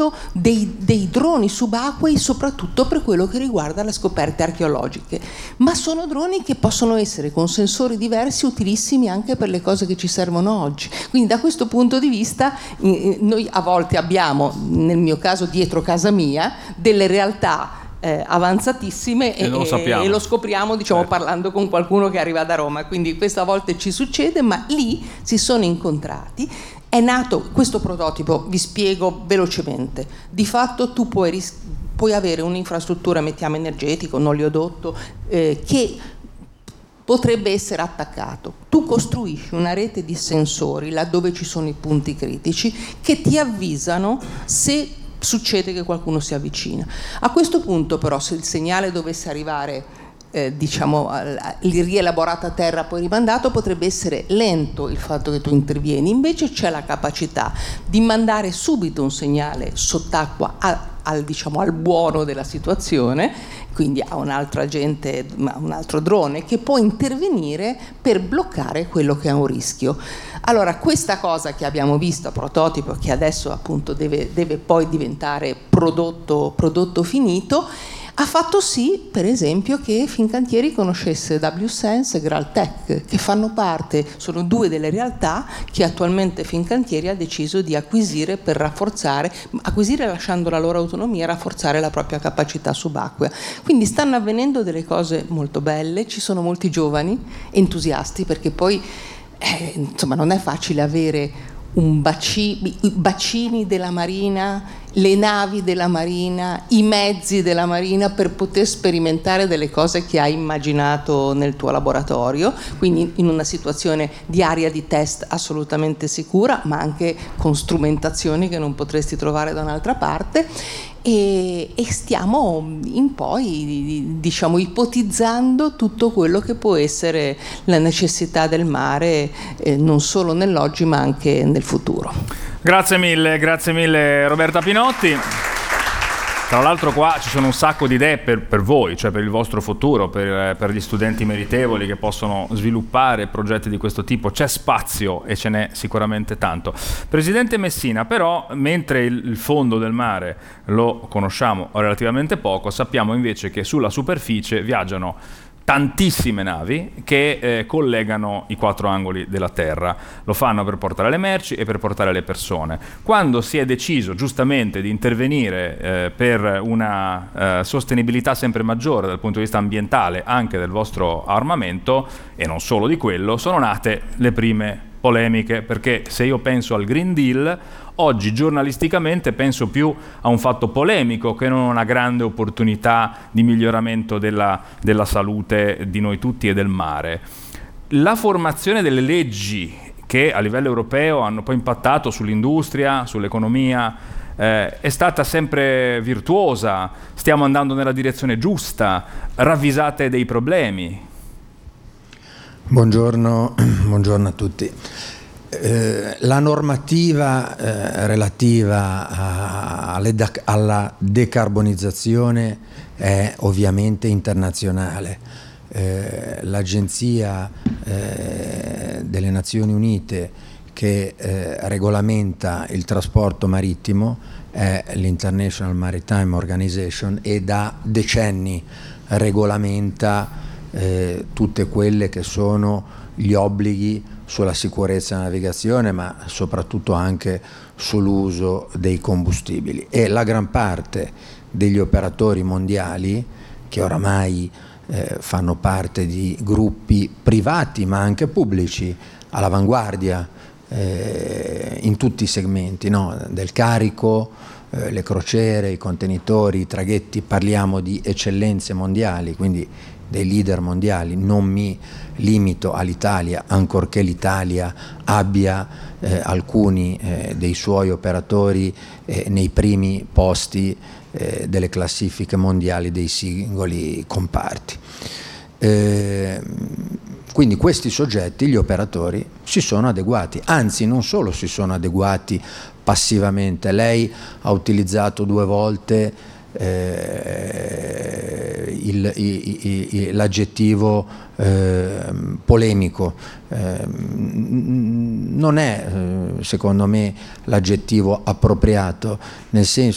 utilizzo dei droni subacquei, soprattutto per quello che riguarda le scoperte archeologiche, ma sono droni che possono essere con sensori diversi utilissimi anche per le cose che ci servono oggi. Quindi da questo punto di vista noi a volte abbiamo, nel mio caso dietro casa mia, delle realtà avanzatissime e lo scopriamo, diciamo, parlando con qualcuno che arriva da Roma. Quindi questo a volte ci succede, ma lì si sono incontrati. È nato questo prototipo, vi spiego velocemente. Di fatto tu puoi avere un'infrastruttura, mettiamo energetico, un oleodotto, che potrebbe essere attaccato. Tu costruisci una rete di sensori laddove ci sono i punti critici che ti avvisano se succede che qualcuno si avvicina. A questo punto però, se il segnale dovesse arrivare diciamo rielaborato a terra poi rimandato, potrebbe essere lento il fatto che tu intervieni. Invece c'è la capacità di mandare subito un segnale sott'acqua al buono della situazione, quindi a un altro agente, un altro drone che può intervenire per bloccare quello che è un rischio. Allora, questa cosa che abbiamo visto, prototipo, che adesso appunto deve poi diventare prodotto finito, ha fatto sì, per esempio, che Fincantieri conoscesse WSense e Graltech, che fanno parte, sono due delle realtà che attualmente Fincantieri ha deciso di acquisire per acquisire lasciando la loro autonomia e rafforzare la propria capacità subacquea. Quindi stanno avvenendo delle cose molto belle, ci sono molti giovani entusiasti, perché poi insomma non è facile avere i bacini della Marina, le navi della Marina, i mezzi della Marina per poter sperimentare delle cose che hai immaginato nel tuo laboratorio, quindi in una situazione di area di test assolutamente sicura, ma anche con strumentazioni che non potresti trovare da un'altra parte. E stiamo in poi, diciamo, ipotizzando tutto quello che può essere la necessità del mare, non solo nell'oggi ma anche nel futuro. Grazie mille Roberta Pinotti. Tra l'altro qua ci sono un sacco di idee per voi, cioè per il vostro futuro, per gli studenti meritevoli che possono sviluppare progetti di questo tipo. C'è spazio e ce n'è sicuramente tanto. Presidente Messina, però, mentre il fondo del mare lo conosciamo relativamente poco, sappiamo invece che sulla superficie viaggiano tantissime navi che collegano i quattro angoli della Terra. Lo fanno per portare le merci e per portare le persone. Quando si è deciso giustamente di intervenire per una sostenibilità sempre maggiore dal punto di vista ambientale anche del vostro armamento, e non solo di quello, sono nate le prime polemiche, perché se io penso al Green Deal, oggi giornalisticamente penso più a un fatto polemico che non a una grande opportunità di miglioramento della salute di noi tutti e del mare. La formazione delle leggi che a livello europeo hanno poi impattato sull'industria, sull'economia, è stata sempre virtuosa, stiamo andando nella direzione giusta, ravvisate dei problemi? Buongiorno a tutti. La normativa relativa alla decarbonizzazione è ovviamente internazionale. L'Agenzia delle Nazioni Unite che regolamenta il trasporto marittimo è l'International Maritime Organization e da decenni regolamenta tutte quelle che sono gli obblighi sulla sicurezza della navigazione, ma soprattutto anche sull'uso dei combustibili. E la gran parte degli operatori mondiali, che oramai fanno parte di gruppi privati ma anche pubblici, all'avanguardia in tutti i segmenti, no? Del carico, le crociere, i contenitori, i traghetti, parliamo di eccellenze mondiali, quindi dei leader mondiali. Non mi limito all'Italia, ancorché l'Italia abbia alcuni dei suoi operatori nei primi posti delle classifiche mondiali dei singoli comparti. Quindi questi soggetti, gli operatori, si sono adeguati, anzi non solo si sono adeguati passivamente. Lei ha utilizzato 2 volte l'aggettivo polemico. Non è secondo me l'aggettivo appropriato, nel senso